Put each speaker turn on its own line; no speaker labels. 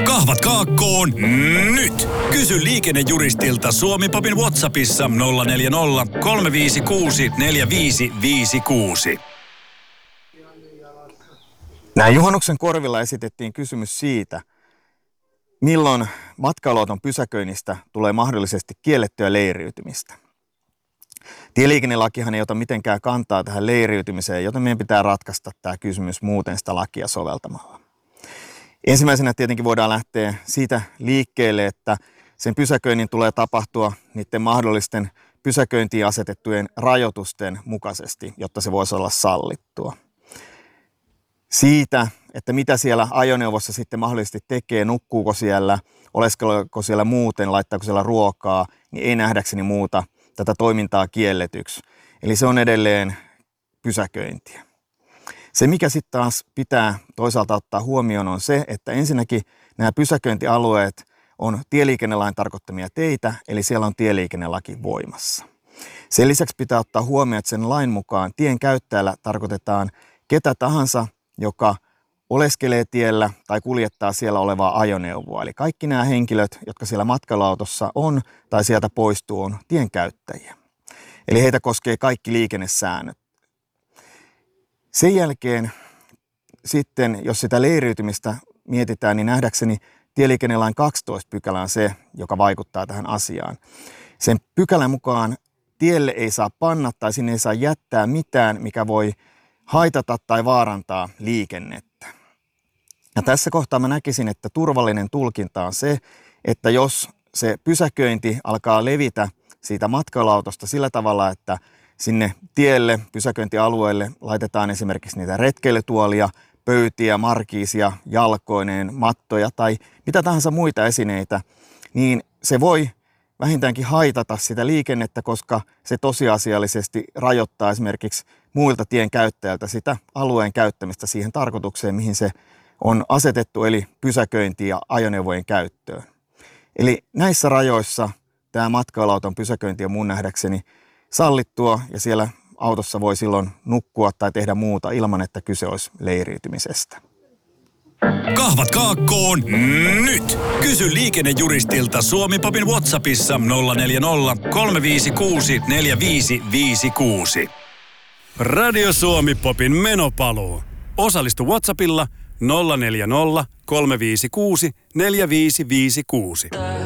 Kahvat kaakkoon nyt. Kysy liikennejuristilta Suomi-Popin WhatsAppissa 040 356 4556.
Näin juhannuksen korvilla esitettiin kysymys siitä, milloin matkailuauton pysäköinnistä tulee mahdollisesti kiellettyä leiriytymistä. Tieliikennelakihan ei ota mitenkään kantaa tähän leiriytymiseen, joten meidän pitää ratkaista tämä kysymys muuten sitä lakia soveltamalla. Ensimmäisenä tietenkin voidaan lähteä siitä liikkeelle, että sen pysäköinnin tulee tapahtua niiden mahdollisten pysäköintiin asetettujen rajoitusten mukaisesti, jotta se voisi olla sallittua. Siitä, että mitä siellä ajoneuvossa sitten mahdollisesti tekee, nukkuuko siellä, oleskeleeko siellä muuten, laittaako siellä ruokaa, niin ei nähdäkseni muuta tätä toimintaa kielletyksi. Eli se on edelleen pysäköintiä. Se, mikä sitten taas pitää toisaalta ottaa huomioon, on se, että ensinnäkin nämä pysäköintialueet on tieliikennelain tarkoittamia teitä, eli siellä on tieliikennelaki voimassa. Sen lisäksi pitää ottaa huomioon, että sen lain mukaan tien käyttäjällä tarkoitetaan ketä tahansa, joka oleskelee tiellä tai kuljettaa siellä olevaa ajoneuvoa. Eli kaikki nämä henkilöt, jotka siellä matkailuautossa on tai sieltä poistuu, on tienkäyttäjiä. Eli heitä koskee kaikki liikennesäännöt. Sen jälkeen sitten, jos sitä leiriytymistä mietitään, niin nähdäkseni tieliikennelain 12 pykälä on se, joka vaikuttaa tähän asiaan. Sen pykälän mukaan tielle ei saa panna tai sinne ei saa jättää mitään, mikä voi haitata tai vaarantaa liikennettä. Ja tässä kohtaa mä näkisin, että turvallinen tulkinta on se, että jos se pysäköinti alkaa levitä siitä matkailuautosta sillä tavalla, että sinne tielle, pysäköintialueelle laitetaan esimerkiksi niitä retkeilytuolia, pöytiä, markiisia, jalkoineen, mattoja tai mitä tahansa muita esineitä, niin se voi vähintäänkin haitata sitä liikennettä, koska se tosiasiallisesti rajoittaa esimerkiksi muilta tien käyttäjältä sitä alueen käyttämistä siihen tarkoitukseen, mihin se on asetettu, eli pysäköintiin ja ajoneuvojen käyttöön. Eli näissä rajoissa tämä matkailuauton pysäköinti on mun nähdäkseni sallittua ja siellä autossa voi silloin nukkua tai tehdä muuta ilman, että kyse olisi leiriytymisestä.
Kahvat kaakkoon nyt. Kysy liikennejuristilta Suomi-Popin WhatsAppissa 040 356 4556. Radio Suomi-Popin menopaluu. Osallistu WhatsAppilla 040 356 4556.